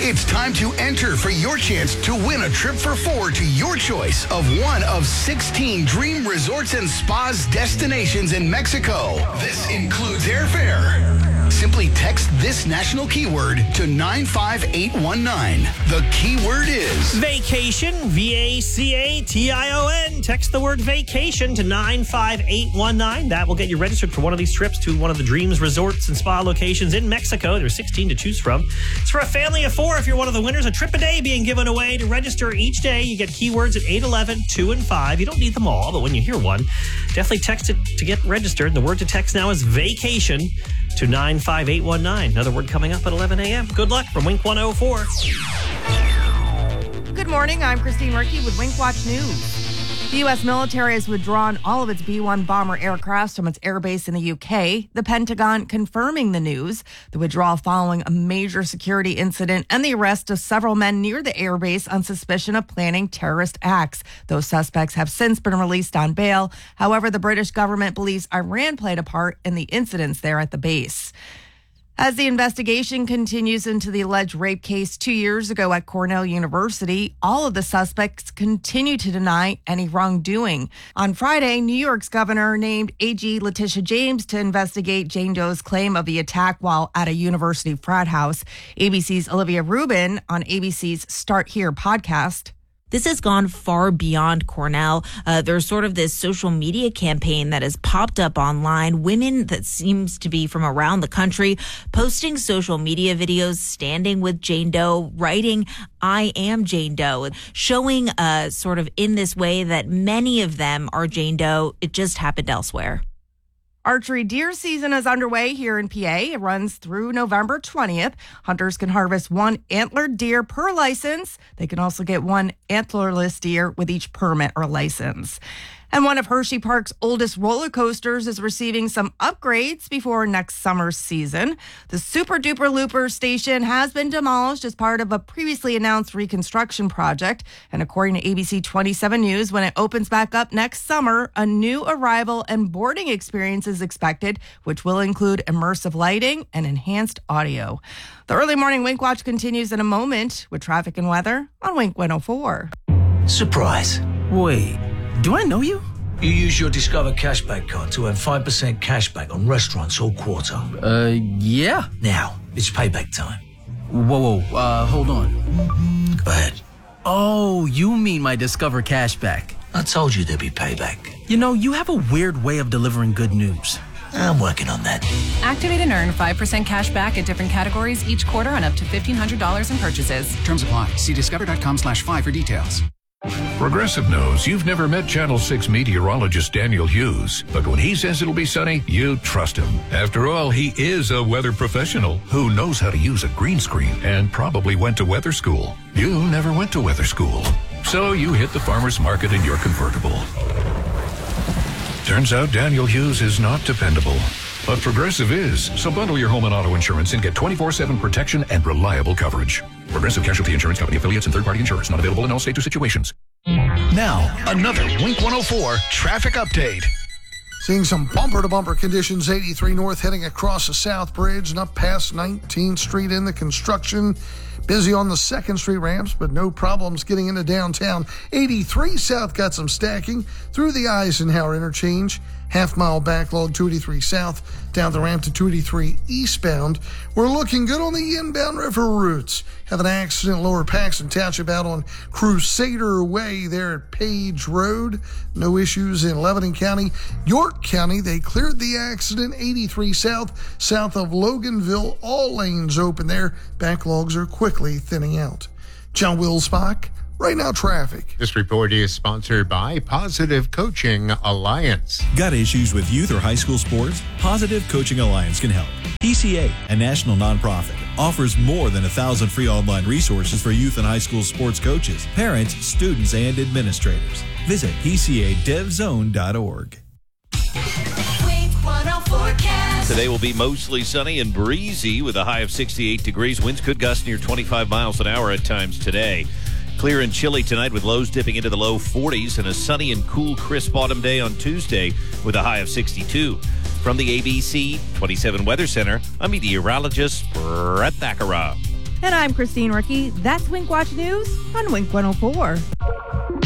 It's time to enter for your chance to win a trip for 4 to your choice of one of 16 dream resorts and spas destinations in Mexico. This includes airfare. Simply text this national keyword to 95819. The keyword is vacation, VACATION. Text the word vacation to 95819. That will get you registered for one of these trips to one of the Dreams resorts and spa locations in Mexico. There's 16 to choose from. It's for a family of 4 if you're one of the winners. A trip a day being given away. To register each day, you get keywords at 811, 2, and 5. You don't need them all, but when you hear one, definitely text it to get registered. The word to text now is vacation to 95819. Another word coming up at 11 a.m. Good luck from Wink 104. Good morning. I'm Christine Rickey with Wink Watch News. The U.S. military has withdrawn all of its B-1 bomber aircraft from its airbase in the UK. The Pentagon confirming the news. The withdrawal following a major security incident and the arrest of several men near the airbase on suspicion of planning terrorist acts. Those suspects have since been released on bail. However, the British government believes Iran played a part in the incidents there at the base. As the investigation continues into the alleged rape case 2 years ago at Cornell University, all of the suspects continue to deny any wrongdoing. On Friday, New York's governor named AG Letitia James to investigate Jane Doe's claim of the attack while at a university frat house. ABC's Olivia Rubin on ABC's Start Here podcast. This has gone far beyond Cornell. There's sort of this social media campaign that has popped up online. Women that seems to be from around the country posting social media videos, standing with Jane Doe, writing, "I am Jane Doe," showing sort of in this way that many of them are Jane Doe. It just happened elsewhere. Archery deer season is underway here in PA. It runs through November 20th. Hunters can harvest 1 antlered deer per license. They can also get 1 antlerless deer with each permit or license. And one of Hershey Park's oldest roller coasters is receiving some upgrades before next summer's season. The Super Duper Looper station has been demolished as part of a previously announced reconstruction project. And according to ABC 27 News, when it opens back up next summer, a new arrival and boarding experience is expected, which will include immersive lighting and enhanced audio. The early morning Wink Watch continues in a moment with traffic and weather on Wink 104. Surprise. Wait, do I know you? You use your Discover Cashback card to earn 5% cashback on restaurants all quarter. Yeah. Now, it's payback time. Whoa, hold on. Go ahead. Oh, you mean my Discover Cashback. I told you there'd be payback. You know, you have a weird way of delivering good news. I'm working on that. Activate and earn 5% cash back at different categories each quarter on up to $1,500 in purchases. Terms apply. See discover.com/5 for details. Progressive knows you've never met Channel 6 meteorologist Daniel Hughes, but when he says it'll be sunny, you trust him. After all, he is a weather professional who knows how to use a green screen and probably went to weather school. You never went to weather school, so you hit the farmer's market in your convertible. Turns out Daniel Hughes is not dependable, but Progressive is. So bundle your home and auto insurance and get 24/7 protection and reliable coverage. Progressive Casualty Insurance Company affiliates and third-party insurers not available in all states or situations. now another Wink 104 traffic update. Seeing some bumper-to-bumper conditions, 83 North heading across the South Bridge and up past 19th Street in the construction. Busy on the 2nd Street ramps, but no problems getting into downtown. 83 South got some stacking through the Eisenhower interchange. Half-mile backlog, 283 South, down the ramp to 283 eastbound. We're looking good on the inbound river routes. Have an accident lower Paxton Township out on Crusader Way there at Page Road. No issues in Lebanon County. York County, they cleared the accident. 83 South, south of Loganville. All lanes open there. Backlogs are quickly thinning out. John Wilsbach. Right now, traffic. This report is sponsored by Positive Coaching Alliance. Got issues with youth or high school sports? Positive Coaching Alliance can help. PCA, a national nonprofit, offers more than 1,000 free online resources for youth and high school sports coaches, parents, students, and administrators. Visit PCADevZone.org. Today will be mostly sunny and breezy with a high of 68 degrees. Winds could gust near 25 miles an hour at times today. Clear and chilly tonight with lows dipping into the low 40s and a sunny and cool, crisp autumn day on Tuesday with a high of 62. From the ABC 27 Weather Center, I'm meteorologist Brett Thakara. And I'm Christine Ricky. That's Wink Watch News on Wink 104.